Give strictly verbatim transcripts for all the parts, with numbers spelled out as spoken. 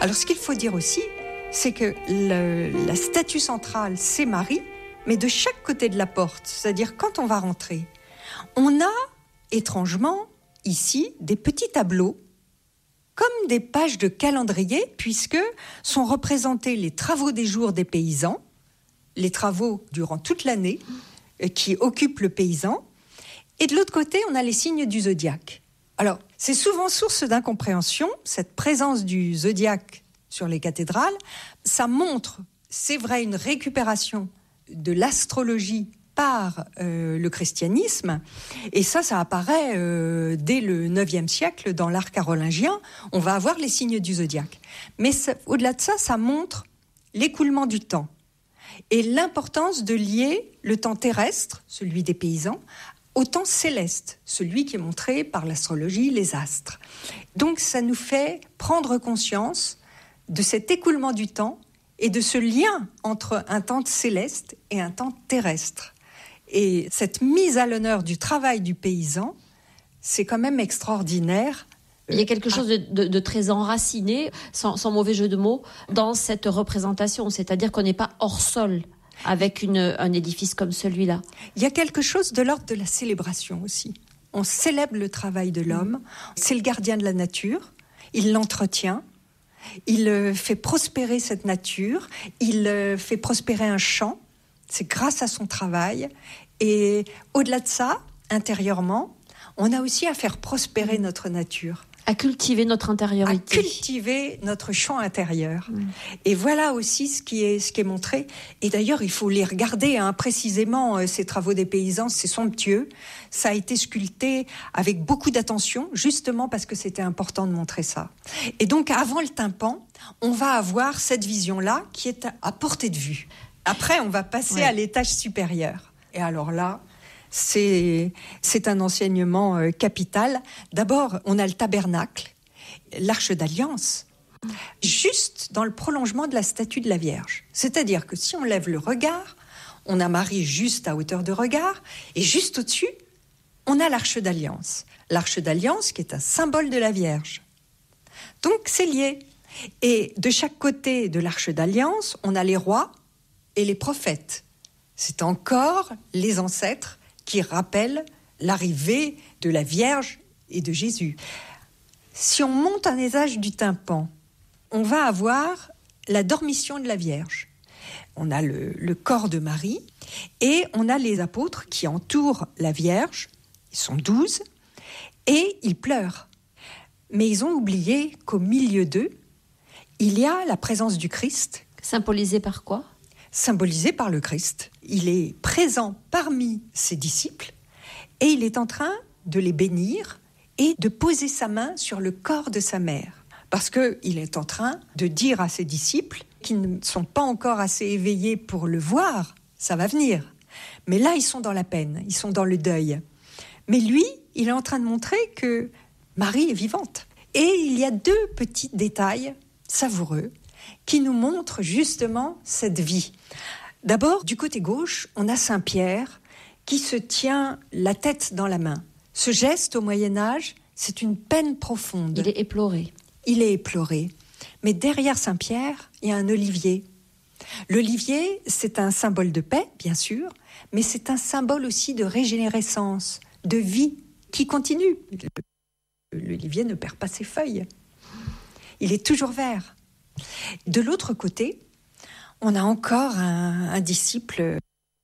Alors ce qu'il faut dire aussi, c'est que le, la statue centrale, c'est Marie, mais de chaque côté de la porte, c'est-à-dire quand on va rentrer, on a étrangement ici des petits tableaux comme des pages de calendrier, puisque sont représentés les travaux des jours des paysans, les travaux durant toute l'année qui occupent le paysan, et de l'autre côté, on a les signes du zodiaque. Alors, c'est souvent source d'incompréhension, cette présence du zodiaque sur les cathédrales. Ça montre, c'est vrai, une récupération de l'astrologie par euh, le christianisme, et ça, ça apparaît euh, dès le neuvième siècle dans l'art carolingien. On va avoir les signes du zodiaque. Mais ça, au-delà de ça, ça montre l'écoulement du temps et l'importance de lier le temps terrestre, celui des paysans, au temps céleste, celui qui est montré par l'astrologie, les astres. Donc ça nous fait prendre conscience de cet écoulement du temps et de ce lien entre un temps céleste et un temps terrestre. Et cette mise à l'honneur du travail du paysan, c'est quand même extraordinaire. Il y a quelque chose de, de, de très enraciné, sans, sans mauvais jeu de mots, dans cette représentation. C'est-à-dire qu'on n'est pas hors sol avec une, un édifice comme celui-là. Il y a quelque chose de l'ordre de la célébration aussi. On célèbre le travail de l'homme. C'est le gardien de la nature. Il l'entretient. Il fait prospérer cette nature. Il fait prospérer un champ. C'est grâce à son travail. Et au-delà de ça, intérieurement, on a aussi à faire prospérer notre nature. À cultiver notre intériorité. À cultiver notre champ intérieur. Mmh. Et voilà aussi ce qui est, ce qui est montré. Et d'ailleurs, il faut les regarder hein, précisément, euh, ces travaux des paysans, c'est somptueux. Ça a été sculpté avec beaucoup d'attention, justement parce que c'était important de montrer ça. Et donc, avant le tympan, on va avoir cette vision-là qui est à portée de vue. Après, on va passer ouais. à l'étage supérieur. Et alors là... C'est, c'est un enseignement euh, capital. D'abord, on a le tabernacle, l'arche d'alliance, juste dans le prolongement de la statue de la Vierge. C'est-à-dire que si on lève le regard, on a Marie juste à hauteur de regard, et juste au-dessus, on a l'arche d'alliance. L'arche d'alliance qui est un symbole de la Vierge. Donc, c'est lié. Et de chaque côté de l'arche d'alliance, on a les rois et les prophètes. C'est encore les ancêtres qui rappelle l'arrivée de la Vierge et de Jésus. Si on monte un étage du tympan, on va avoir la dormition de la Vierge. On a le, le corps de Marie et on a les apôtres qui entourent la Vierge. Ils sont douze et ils pleurent. Mais ils ont oublié qu'au milieu d'eux, il y a la présence du Christ. Symbolisée par quoi ? Symbolisé par le Christ. Il est présent parmi ses disciples et il est en train de les bénir et de poser sa main sur le corps de sa mère. Parce qu'il est en train de dire à ses disciples qui ne sont pas encore assez éveillés pour le voir, ça va venir. Mais là, ils sont dans la peine, ils sont dans le deuil. Mais lui, il est en train de montrer que Marie est vivante. Et il y a deux petits détails savoureux qui nous montre justement cette vie. D'abord, du côté gauche, on a Saint Pierre qui se tient la tête dans la main. Ce geste au Moyen-Âge, c'est une peine profonde. Il est éploré. Il est éploré. Mais derrière Saint Pierre, il y a un olivier. L'olivier, c'est un symbole de paix, bien sûr, mais c'est un symbole aussi de régénérescence, de vie qui continue. L'olivier ne perd pas ses feuilles. Il est toujours vert. De l'autre côté, on a encore un, un disciple,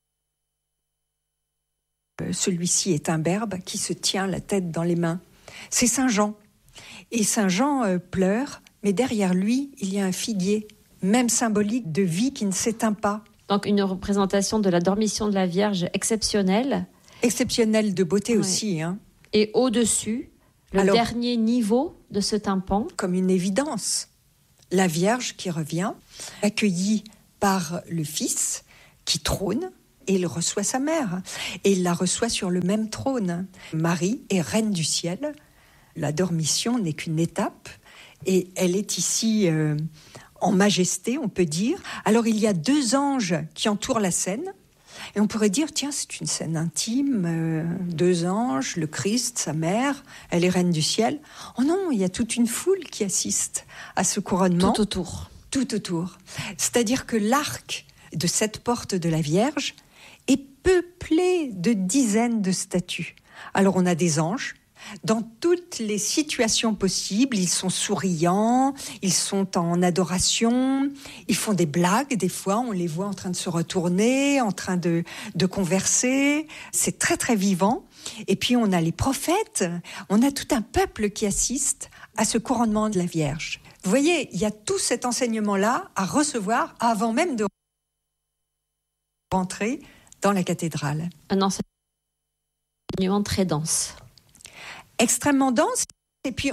celui-ci est un berbe qui se tient la tête dans les mains. C'est Saint Jean. Et Saint Jean euh, pleure, mais derrière lui, il y a un figuier, même symbolique de vie qui ne s'éteint pas. Donc une représentation de la dormition de la Vierge exceptionnelle. Exceptionnelle de beauté ouais. aussi. Hein. Et au-dessus, le Alors, dernier niveau de ce tympan. Comme une évidence. La Vierge qui revient, accueillie par le Fils qui trône, et il reçoit sa mère. Et il la reçoit sur le même trône. Marie est reine du ciel. La dormition n'est qu'une étape. Et elle est ici euh, en majesté, on peut dire. Alors il y a deux anges qui entourent la scène. Et on pourrait dire, tiens, c'est une scène intime, euh, deux anges, le Christ, sa mère, elle est reine du ciel. Oh non, il y a toute une foule qui assiste à ce couronnement. Tout autour. Tout autour. C'est-à-dire que l'arc de cette porte de la Vierge est peuplé de dizaines de statues. Alors on a des anges. Dans toutes les situations possibles, ils sont souriants, ils sont en adoration, ils font des blagues, des fois on les voit en train de se retourner, en train de, de converser, c'est très très vivant. Et puis on a les prophètes, on a tout un peuple qui assiste à ce couronnement de la Vierge. Vous voyez, il y a tout cet enseignement-là à recevoir avant même de rentrer dans la cathédrale. Un enseignement très dense. Extrêmement dense, et puis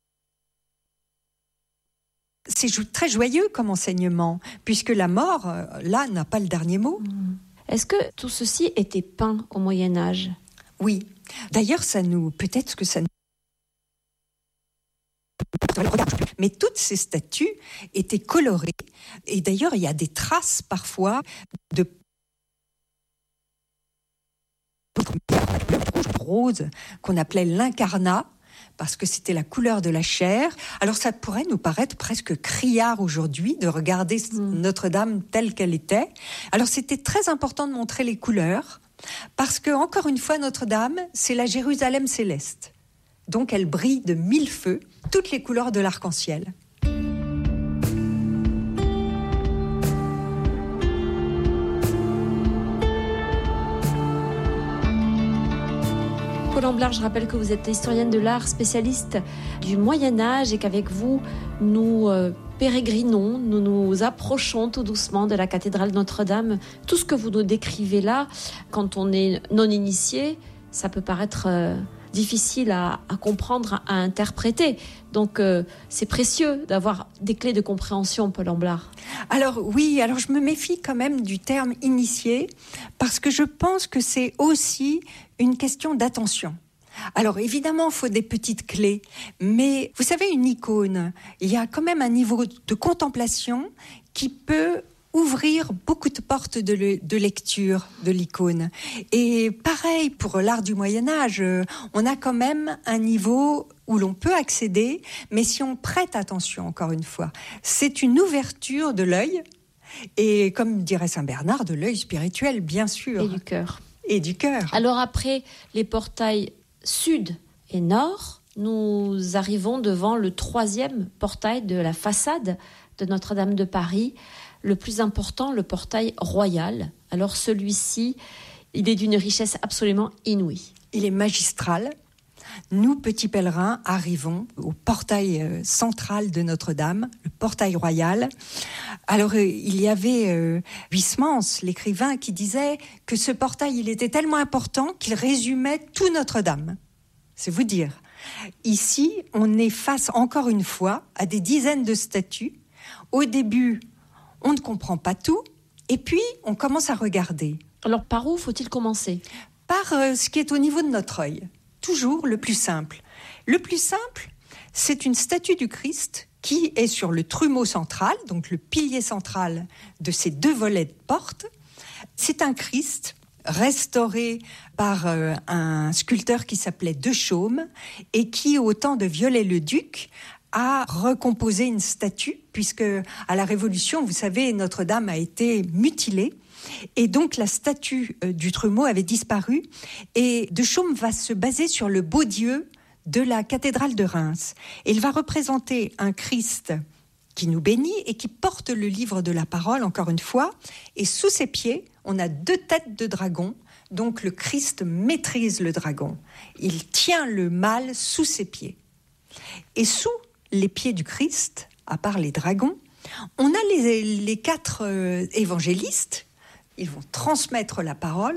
c'est très joyeux comme enseignement, puisque la mort, là, n'a pas le dernier mot. Est-ce que tout ceci était peint au Moyen-Âge ? Oui. D'ailleurs, ça nous, peut-être que ça nous... Mais toutes ces statues étaient colorées, et d'ailleurs, il y a des traces parfois de rose qu'on appelait l'incarnat parce que c'était la couleur de la chair. Alors ça pourrait nous paraître presque criard aujourd'hui de regarder mmh. Notre-Dame telle qu'elle était. Alors c'était très important de montrer les couleurs parce que encore une fois Notre-Dame, c'est la Jérusalem céleste. Donc elle brille de mille feux, toutes les couleurs de l'arc-en-ciel. Paul Amblard, je rappelle que vous êtes historienne de l'art, spécialiste du Moyen-Âge et qu'avec vous, nous euh, pérégrinons, nous nous approchons tout doucement de la cathédrale Notre-Dame. Tout ce que vous nous décrivez là, quand on est non initié, ça peut paraître euh, difficile à, à comprendre, à interpréter. Donc euh, c'est précieux d'avoir des clés de compréhension, Paul Amblard. Alors oui, alors je me méfie quand même du terme initié parce que je pense que c'est aussi une question d'attention. Alors évidemment, il faut des petites clés, mais vous savez, une icône, il y a quand même un niveau de contemplation qui peut ouvrir beaucoup de portes de, le, de lecture de l'icône. Et pareil pour l'art du Moyen-Âge, on a quand même un niveau où l'on peut accéder, mais si on prête attention, encore une fois, c'est une ouverture de l'œil, et comme dirait Saint Bernard, de l'œil spirituel, bien sûr. Et du cœur. Et du cœur. Alors après les portails sud et nord, nous arrivons devant le troisième portail de la façade de Notre-Dame de Paris, le plus important, le portail royal. Alors celui-ci, il est d'une richesse absolument inouïe. Il est magistral. Nous, petits pèlerins, arrivons au portail central de Notre-Dame, le portail royal. Alors, il y avait euh, Huysmans, l'écrivain, qui disait que ce portail, il était tellement important qu'il résumait tout Notre-Dame. C'est vous dire. Ici, on est face, encore une fois, à des dizaines de statues. Au début, on ne comprend pas tout, et puis on commence à regarder. Alors, par où faut-il commencer ? Par euh, ce qui est au niveau de notre œil. Toujours le plus simple. Le plus simple, c'est une statue du Christ qui est sur le trumeau central, donc le pilier central de ces deux volets de porte. C'est un Christ restauré par euh, un sculpteur qui s'appelait De Chaume et qui, au temps de Viollet-le-Duc, a recomposé une statue, puisque à la Révolution, vous savez, Notre-Dame a été mutilée. Et donc la statue du trumeau avait disparu et De Chaume va se baser sur le beau Dieu de la cathédrale de Reims. Et il va représenter un Christ qui nous bénit et qui porte le livre de la parole, encore une fois. Et sous ses pieds, on a deux têtes de dragon. Donc le Christ maîtrise le dragon. Il tient le mal sous ses pieds. Et sous les pieds du Christ, à part les dragons, on a les, les quatre euh, évangélistes. Ils vont transmettre la parole.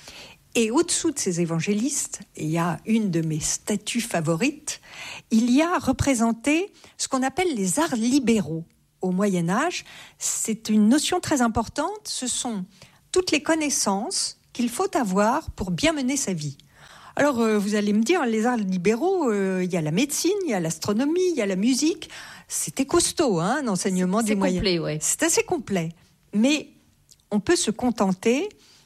Et au-dessous de ces évangélistes, il y a une de mes statues favorites, il y a représenté ce qu'on appelle les arts libéraux au Moyen-Âge. C'est une notion très importante. Ce sont toutes les connaissances qu'il faut avoir pour bien mener sa vie. Alors, euh, vous allez me dire, les arts libéraux, euh, il y a la médecine, il y a l'astronomie, il y a la musique. C'était costaud, hein, l'enseignement du Moyen-Âge. C'est complet, oui. C'est assez complet. Mais on peut se contenter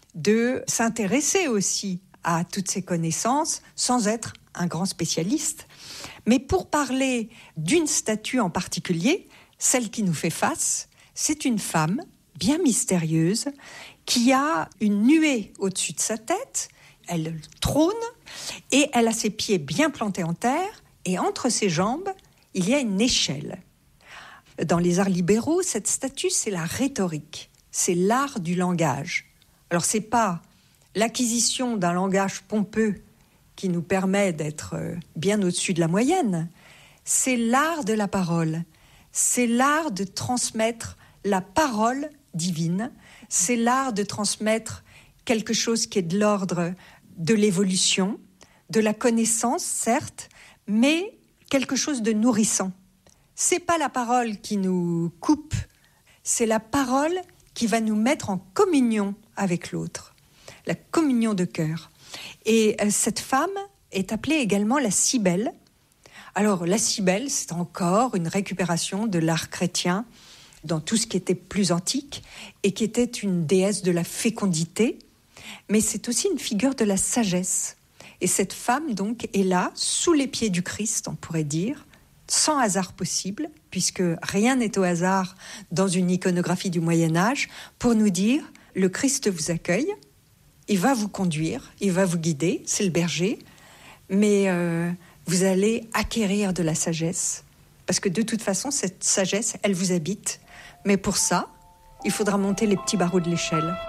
de s'intéresser aussi à toutes ces connaissances sans être un grand spécialiste. Mais pour parler d'une statue en particulier, celle qui nous fait face, c'est une femme bien mystérieuse qui a une nuée au-dessus de sa tête, elle trône et elle a ses pieds bien plantés en terre et entre ses jambes, il y a une échelle. Dans les arts libéraux, cette statue, c'est la rhétorique, c'est l'art du langage. Alors, c'est pas l'acquisition d'un langage pompeux qui nous permet d'être bien au-dessus de la moyenne, c'est l'art de la parole, c'est l'art de transmettre la parole divine, c'est l'art de transmettre quelque chose qui est de l'ordre de l'évolution, de la connaissance, certes, mais quelque chose de nourrissant. C'est pas la parole qui nous coupe, c'est la parole qui va nous mettre en communion avec l'autre, la communion de cœur. Et cette femme est appelée également la Cybèle. Alors la Cybèle, c'est encore une récupération de l'art chrétien dans tout ce qui était plus antique et qui était une déesse de la fécondité, mais c'est aussi une figure de la sagesse. Et cette femme donc est là, sous les pieds du Christ, on pourrait dire, sans hasard possible, puisque rien n'est au hasard dans une iconographie du Moyen-Âge, pour nous dire, le Christ vous accueille, il va vous conduire, il va vous guider, c'est le berger, mais euh, vous allez acquérir de la sagesse, parce que de toute façon, cette sagesse, elle vous habite. Mais pour ça, il faudra monter les petits barreaux de l'échelle.